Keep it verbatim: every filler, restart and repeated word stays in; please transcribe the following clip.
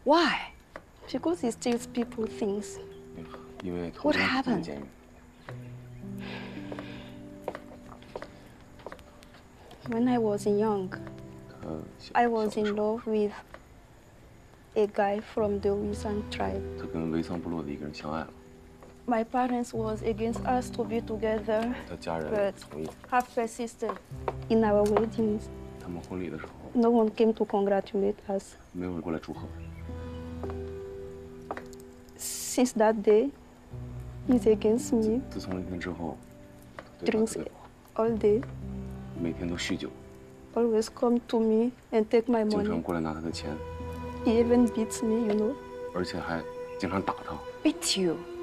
Why? Because he steals people things. 因为偷东西进监狱。 When I was young, I was in love with a guy from the Wisan tribe. 他跟维桑部落的一个人相爱了。 My parents was against us to be together, 他家人 but 同意。 have persisted in our weddings. 他们婚礼的时候， No one came to congratulate us. 没有人过来祝贺。 Since that day, he's against me. 自从那天之后，对他 Drinks 特别不好， all day. 每天都酗酒， Always come to me and take my 经常 money. 过来拿他的钱， He even beats me, you know. 而且还经常打他。 Beat you?